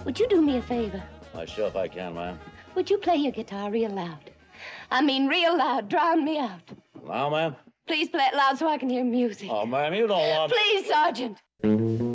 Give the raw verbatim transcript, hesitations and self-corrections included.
Would you do me a favor? I sure if I can, ma'am. Would you play your guitar real loud? I mean real loud. Drown me out. Now, ma'am? Please play it loud so I can hear music. Oh, ma'am, you don't want... Please, Sergeant.